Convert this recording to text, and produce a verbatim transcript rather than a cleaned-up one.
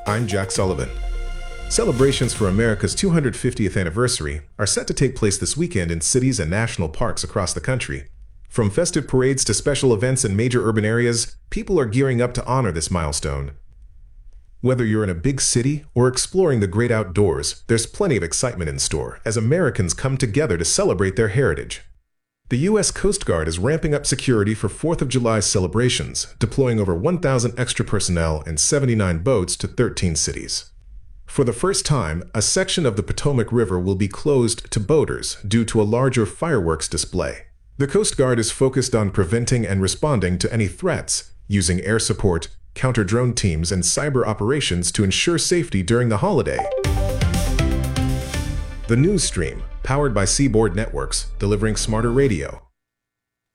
I'm Jack Sullivan. Celebrations for America's two hundred fiftieth anniversary are set to take place this weekend in cities and national parks across the country. From festive parades to special events in major urban areas, people are gearing up to honor this milestone. Whether you're in a big city or exploring the great outdoors, there's plenty of excitement in store as Americans come together to celebrate their heritage. The U S Coast Guard is ramping up security for fourth of July celebrations, deploying over one thousand extra personnel and seventy-nine boats to thirteen cities. For the first time, a section of the Potomac River will be closed to boaters due to a larger fireworks display. The Coast Guard is focused on preventing and responding to any threats, using air support, counter-drone teams, and cyber operations to ensure safety during the holiday. The News Stream, powered by Seaboard Networks, delivering smarter radio.